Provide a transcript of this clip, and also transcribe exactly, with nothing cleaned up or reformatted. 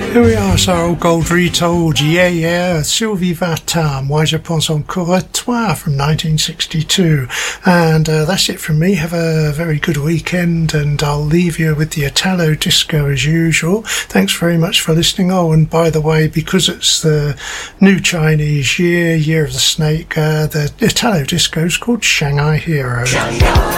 Here we are, so old gold retold, yeah, yeah, Sylvie Vartan, Moi je pense encore à toi from nineteen sixty-two. And uh, that's it from me. Have a very good weekend, and I'll leave you with the Italo Disco as usual. Thanks very much for listening. Oh, and by the way, because it's the new Chinese year, Year of the Snake, uh, the Italo Disco is called Shanghai Hero. Shanghai.